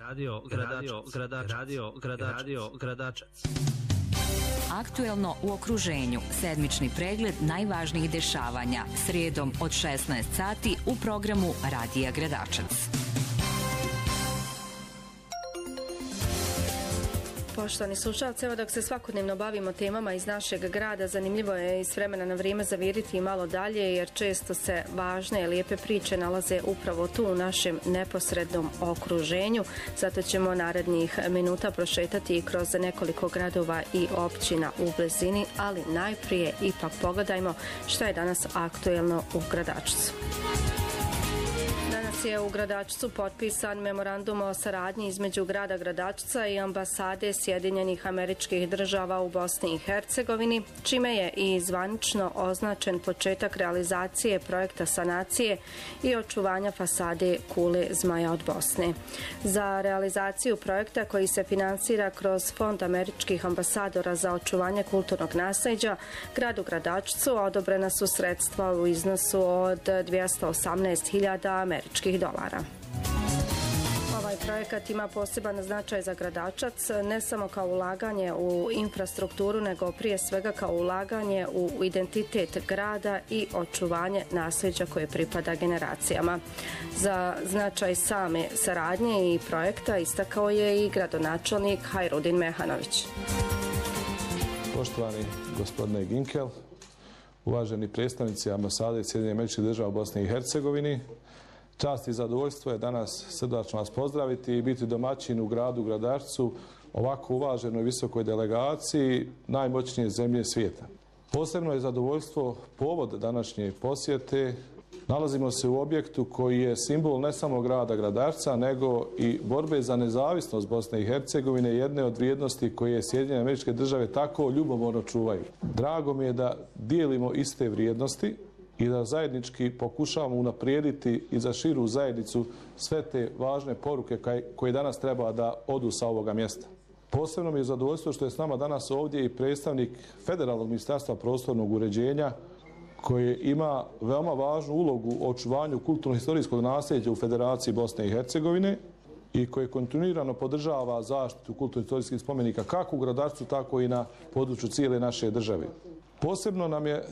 Radio Gradačac. Aktuelno u okruženju. Sedmični pregled najvažnijih dešavanja. Srijedom od 16 sati u programu Radija Gradačac. Poštovani slušalci, evo dok se svakodnevno bavimo temama iz našeg grada, zanimljivo je iz vremena na vrijeme zaviriti i malo dalje, jer često se važne i lijepe priče nalaze upravo tu u našem neposrednom okruženju. Zato ćemo narednih minuta prošetati kroz nekoliko gradova i općina u blizini, ali najprije ipak pogledajmo šta je danas aktuelno u Gradačcu. Danas je u Gradačcu potpisan memorandum o saradnji između grada Gradačca i ambasade Sjedinjenih Američkih Država u Bosni i Hercegovini, čime je i zvanično označen početak realizacije projekta sanacije i očuvanja fasade kule Zmaja od Bosne. Za realizaciju projekta, koji se finansira kroz Fond američkih ambasadora za očuvanje kulturnog naslijeđa, gradu Gradačcu odobrena su sredstva u iznosu od 218.000 američkih dolara. Ovaj projekat ima poseban značaj za Gradačac, ne samo kao ulaganje u infrastrukturu, nego prije svega kao ulaganje u identitet grada i očuvanje nasljeđa koje pripada generacijama. Za značaj same saradnje i projekta istakao je i gradonačelnik Hajrudin Mehanović. Poštovani gospodine Ginkel, uvaženi predstavnici ambasade Sjedinjenih Američkih Država u Bosni i Hercegovini, čast i zadovoljstvo je danas srdačno vas pozdraviti i biti domaćin u gradu Gradačcu, ovako uvaženoj visokoj delegaciji najmoćnije zemlje svijeta. Posebno je zadovoljstvo povod današnje posjete. Nalazimo se u objektu koji je simbol ne samo grada Gradačca, nego i borbe za nezavisnost Bosne i Hercegovine, jedne od vrijednosti koje Sjedinjene Američke Države tako ljubomorno čuvaju. Drago mi je da dijelimo iste vrijednosti i da zajednički pokušavamo unaprijediti i za širu zajednicu sve te važne poruke koje danas treba da odu sa ovoga mjesta. Posebno mi je zadovoljstvo što je s nama danas ovdje i predstavnik Federalnog ministarstva prostornog uređenja, koje ima veoma važnu ulogu u očuvanju kulturno-historijskog nasljeđa u Federaciji Bosne i Hercegovine i koje kontinuirano podržava zaštitu kulturno-historijskih spomenika kako u Gradačcu, tako i na području cijele naše države. Posebno nam je